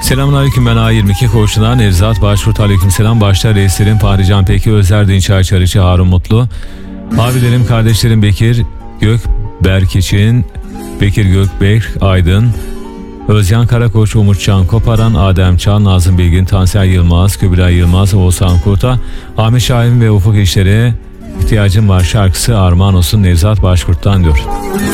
Selamünaleyküm, ben A22 Koçlu'dan Nevzat Başkurt. Aleykümselam. Başta reislerim Fahri Can Peki, Özer Dinçay Çarıcı, Harun Mutlu. Abilerim, kardeşlerim Bekir Gökberk için, Bekir Gökberk Aydın, Özcan Karakoç, Umutcan Koparan, Adem Çağ, Nazım Bilgin, Tansel Yılmaz, Kübra Yılmaz, Oğuzhan Kurt'a, Ahmet Şahin ve Ufuk İşler'e ihtiyacım var şarkısı armağan olsun Nevzat Başkurt'tan diyor.